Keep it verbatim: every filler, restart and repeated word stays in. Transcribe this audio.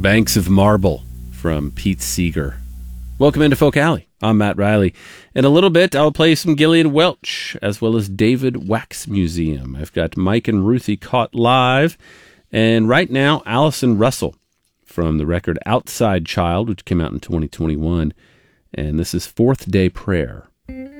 Banks of Marble from Pete Seeger. Welcome into Folk Alley. I'm Matt Riley. In a little bit, I'll play some Gillian Welch, as well as David Wax Museum. I've got Mike and Ruthie caught live, and right now, Allison Russell from the record Outside Child, which came out in twenty twenty-one, and this is Fourth Day Prayer.